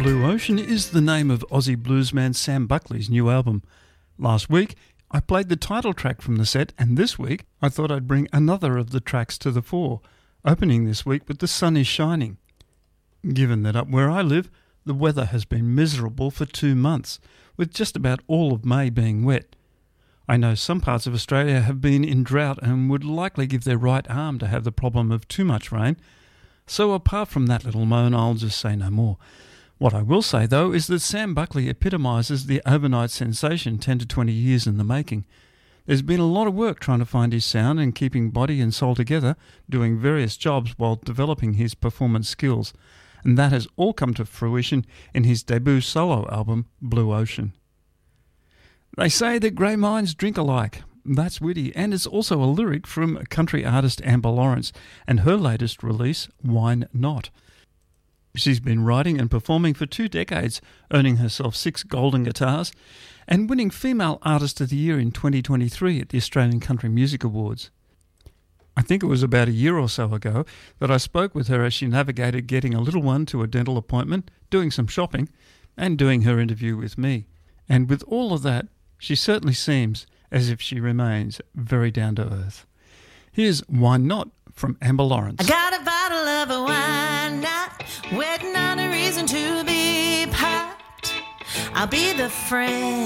Blue Ocean is the name of Aussie bluesman Sam Buckley's new album. Last week, I played the title track from the set, and this week I thought I'd bring another of the tracks to the fore, opening this week with The Sun Is Shining. Given that up where I live, the weather has been miserable for 2 months, with just about all of May being wet. I know some parts of Australia have been in drought and would likely give their right arm to have the problem of too much rain, so apart from that little moan, I'll just say no more. What I will say, though, is that Sam Buckley epitomises the overnight sensation 10 to 20 years in the making. There's been a lot of work trying to find his sound and keeping body and soul together, doing various jobs while developing his performance skills, and that has all come to fruition in his debut solo album, Blue Ocean. They say that grey minds drink alike. That's witty, and it's also a lyric from country artist Amber Lawrence and her latest release, Wine Not. She's been writing and performing for 2 decades, earning herself 6 golden guitars and winning Female Artist of the Year in 2023 at the Australian Country Music Awards. I think it was about a year or so ago that I spoke with her as she navigated getting a little one to a dental appointment, doing some shopping, and doing her interview with me. And with all of that, she certainly seems as if she remains very down to earth. Here's Wine Not from Amber Lawrence. I got a bottle of a wine not waiting on a reason to be popped. I'll be the friend